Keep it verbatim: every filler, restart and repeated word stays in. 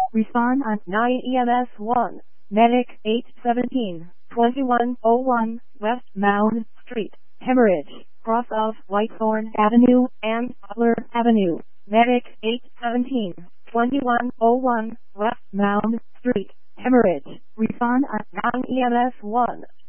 Respond on nine E M S one. Medic eight seventeen, twenty-one oh one, West Mound Street, Hemorrhage, cross of Whitethorn Avenue and Butler Avenue. Medic eight seventeen, twenty-one oh one, West Mound Street, Hemorrhage. Respond on nine E M S one.